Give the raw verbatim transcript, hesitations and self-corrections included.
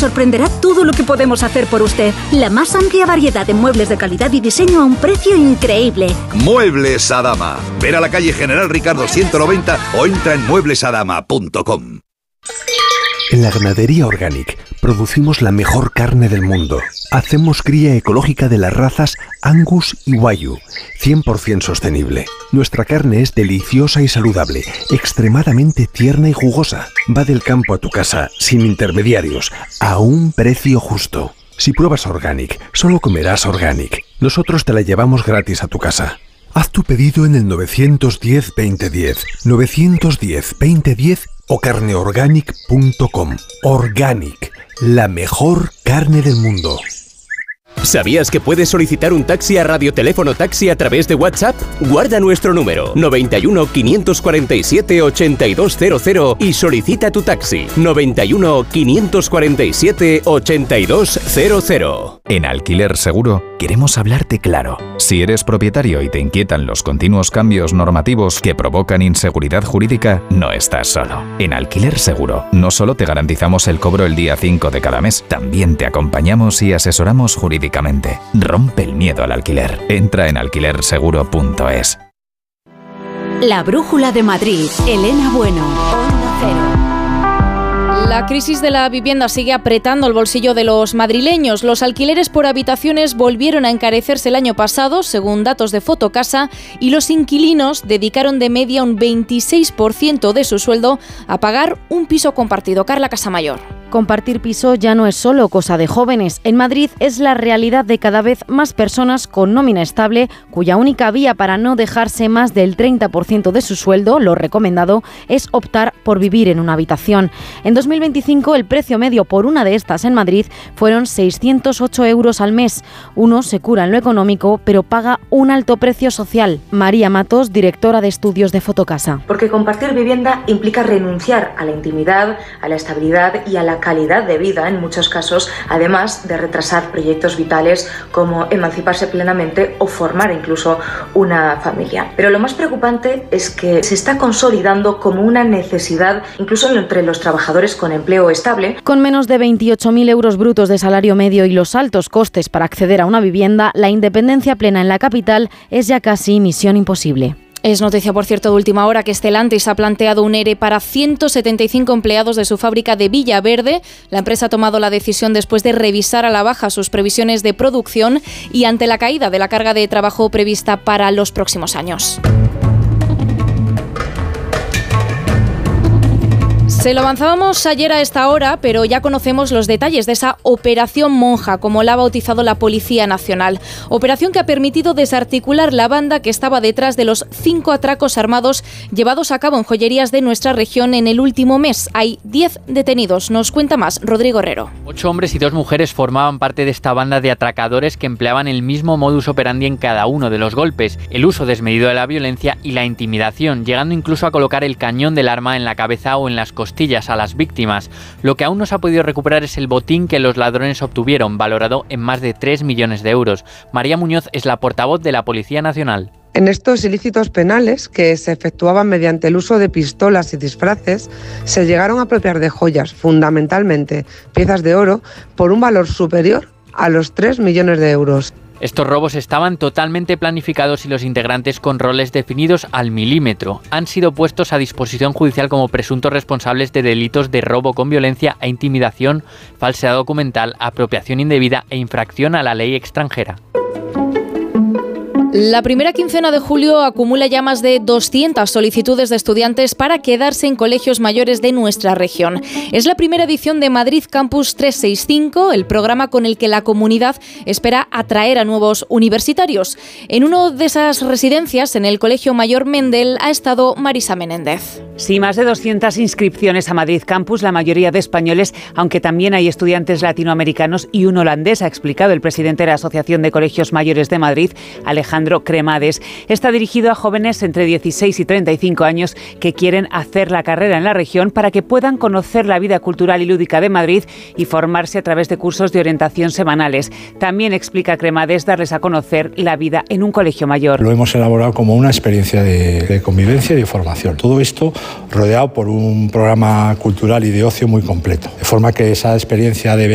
sorprenderá todo lo que podemos hacer por usted. La más amplia variedad de muebles de calidad y diseño a un precio increíble. Muebles Adama. Ven a la calle General Ricardo ciento noventa o entra en muebles adama punto com. En la Ganadería Organic producimos la mejor carne del mundo. Hacemos cría ecológica de las razas Angus y Wagyu, cien por ciento sostenible. Nuestra carne es deliciosa y saludable, extremadamente tierna y jugosa. Va del campo a tu casa, sin intermediarios, a un precio justo. Si pruebas Organic, solo comerás Organic. Nosotros te la llevamos gratis a tu casa. Haz tu pedido en el nueve uno cero, veinte diez, nueve uno cero, veinte diez o carneorganic punto com. Organic, la mejor carne del mundo. ¿Sabías que puedes solicitar un taxi a Radioteléfono Taxi a través de WhatsApp? Guarda nuestro número noventa y uno, quinientos cuarenta y siete, ochenta y dos cero cero y solicita tu taxi noventa y uno, quinientos cuarenta y siete, ochenta y dos cero cero. En Alquiler Seguro queremos hablarte claro. Si eres propietario y te inquietan los continuos cambios normativos que provocan inseguridad jurídica, no estás solo. En Alquiler Seguro no solo te garantizamos el cobro el día cinco de cada mes, también te acompañamos y asesoramos jurídicamente. Rompe el miedo al alquiler. Entra en alquiler seguro punto es. La Brújula de Madrid. Elena Bueno. Onda Cero. La crisis de la vivienda sigue apretando el bolsillo de los madrileños. Los alquileres por habitaciones volvieron a encarecerse el año pasado, según datos de Fotocasa, y los inquilinos dedicaron de media un veintiséis por ciento de su sueldo a pagar un piso compartido. Carla Casamayor. Compartir piso ya no es solo cosa de jóvenes. En Madrid es la realidad de cada vez más personas con nómina estable, cuya única vía para no dejarse más del treinta por ciento de su sueldo, lo recomendado, es optar por vivir en una habitación. En dos mil veinticinco el precio medio por una de estas en Madrid fueron seiscientos ocho euros al mes. Uno se cura en lo económico, pero paga un alto precio social. María Matos, directora de estudios de Fotocasa. Porque compartir vivienda implica renunciar a la intimidad, a la estabilidad y a la calidad de vida en muchos casos, además de retrasar proyectos vitales como emanciparse plenamente o formar incluso una familia. Pero lo más preocupante es que se está consolidando como una necesidad incluso entre los trabajadores con empleo estable. Con menos de veintiocho mil euros brutos de salario medio y los altos costes para acceder a una vivienda, la independencia plena en la capital es ya casi misión imposible. Es noticia, por cierto, de última hora que Stellantis ha planteado un ERE para ciento setenta y cinco empleados de su fábrica de Villaverde. La empresa ha tomado la decisión después de revisar a la baja sus previsiones de producción y ante la caída de la carga de trabajo prevista para los próximos años. Se lo avanzábamos ayer a esta hora, pero ya conocemos los detalles de esa Operación Monja, como la ha bautizado la Policía Nacional. Operación que ha permitido desarticular la banda que estaba detrás de los cinco atracos armados llevados a cabo en joyerías de nuestra región en el último mes. Hay diez detenidos. Nos cuenta más Rodrigo Herrero. Ocho hombres y dos mujeres formaban parte de esta banda de atracadores que empleaban el mismo modus operandi en cada uno de los golpes, el uso desmedido de la violencia y la intimidación, llegando incluso a colocar el cañón del arma en la cabeza o en las costillas a las víctimas. Lo que aún no se ha podido recuperar es el botín que los ladrones obtuvieron, valorado en más de tres millones de euros. María Muñoz es la portavoz de la Policía Nacional. En estos ilícitos penales, que se efectuaban mediante el uso de pistolas y disfraces, se llegaron a apropiar de joyas, fundamentalmente piezas de oro, por un valor superior a los tres millones de euros. Estos robos estaban totalmente planificados y los integrantes con roles definidos al milímetro. Han sido puestos a disposición judicial como presuntos responsables de delitos de robo con violencia e intimidación, falsedad documental, apropiación indebida e infracción a la ley extranjera. La primera quincena de julio acumula ya más de doscientas solicitudes de estudiantes para quedarse en colegios mayores de nuestra región. Es la primera edición de Madrid Campus trescientos sesenta y cinco, el programa con el que la comunidad espera atraer a nuevos universitarios. En una de esas residencias, en el Colegio Mayor Mendel, ha estado Marisa Menéndez. Sí, más de doscientas inscripciones a Madrid Campus, la mayoría de españoles, aunque también hay estudiantes latinoamericanos y un holandés, ha explicado el presidente de la Asociación de Colegios Mayores de Madrid, Alejandro Cremades. Está dirigido a jóvenes entre dieciséis y treinta y cinco años que quieren hacer la carrera en la región para que puedan conocer la vida cultural y lúdica de Madrid y formarse a través de cursos de orientación semanales. También explica Cremades darles a conocer la vida en un colegio mayor. Lo hemos elaborado como una experiencia de, de convivencia y de formación. Todo esto rodeado por un programa cultural y de ocio muy completo. De forma que esa experiencia de